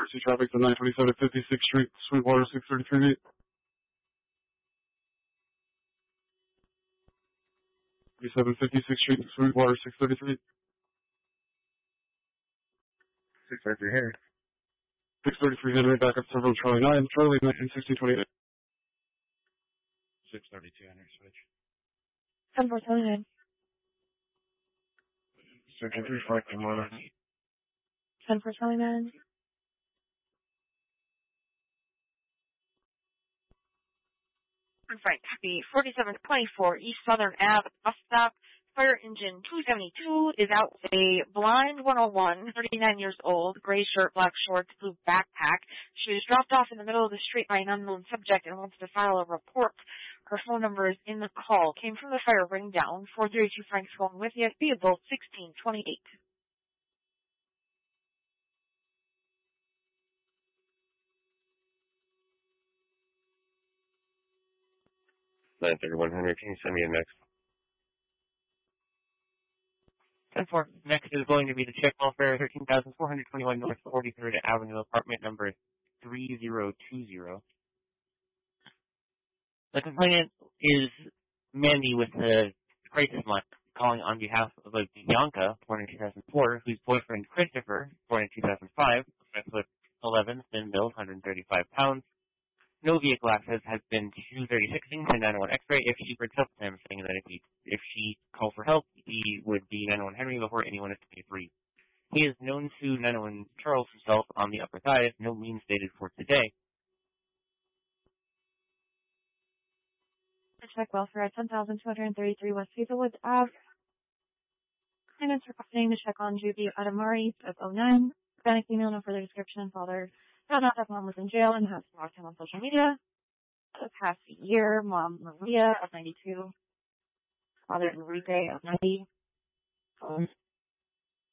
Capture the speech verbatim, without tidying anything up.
emergency traffic to nine twenty-seven fifty-sixth Street, Sweetwater, six thirty-three. thirty-seven fifty-sixth Street, Sweetwater, six thirty-three. six thirty-three Henry. six thirty-three Henry, back up several Charlie nine, Charlie nine, sixteen twenty-eight. six thirty-two Henry, switch. ten four Charlie nine. Searching three five Motor. ten four Charlie nine. Right, copy. forty-seven twenty-four East Southern Ave, bus stop. Fire engine two seventy-two is out with a blind one oh one, thirty-nine years old, gray shirt, black shorts, blue backpack. She was dropped off in the middle of the street by an unknown subject and wants to file a report. Her phone number is in the call. Came from the fire ring down. four thirty-two Frank's phone with you. Vehicle sixteen twenty-eight. nine thirty-one Henry, can you send me a next? ten four. Next is going to be the check welfare, thirteen thousand four hundred twenty-one North forty-third Avenue, apartment number three zero two zero. The complainant is Mandy with the crisis line, calling on behalf of a Bianca, born in two thousand four, whose boyfriend Christopher, born in two thousand five, five foot eleven, thin build, one hundred thirty-five pounds. No vehicle access has been two thirty-six to nine oh one X-ray. If she reports help to him, saying that if he, if she calls for help, he would be nine oh one Henry before anyone is twenty-three. He is known to nine oh one Charles himself on the upper thigh. No means stated for today. Check welfare at ten thousand two hundred thirty-three West Hazelwood Ave. Claimants requesting to check on Judy Adamari of oh nine. Hispanic female, no further description. Father found out that mom was in jail and has blocked him on social media. For the past year, mom Maria of ninety-two. Father Enrique of ninety. Um,